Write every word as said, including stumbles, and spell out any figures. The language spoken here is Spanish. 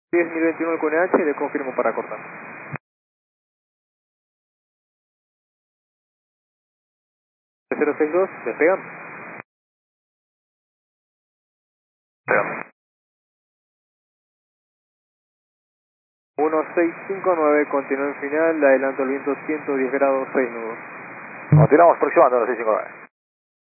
diez mil veintiuno el Q N H, le confirmo para cortar. cero seis dos, despegan. Despegamos. uno seis cinco nueve, continúa en final, le adelanto el viento ciento diez grados, seis nudos. Continuamos aproximando a los seiscientos cincuenta y nueve.